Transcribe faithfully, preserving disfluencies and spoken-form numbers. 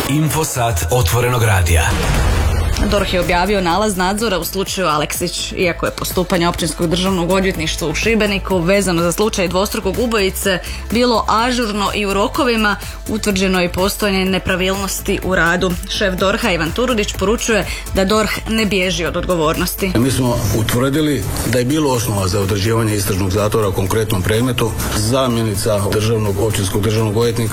Infosat otvorenog radija. DORH je objavio nalaz nadzora u slučaju Aleksić. Iako je postupanje Općinskog državnog odvjetništva u Šibeniku vezano za slučaj dvostrukog ubojice bilo ažurno i u rokovima, utvrđeno je postojanje nepravilnosti u radu. Šef DORH-a Ivan Turudić poručuje da DORH ne bježi od odgovornosti. Mi smo utvrdili da je bilo osnova za određivanje istražnog zatvora u konkretnom predmetu. Zamjenica državnog općinskog državnog odvjetnika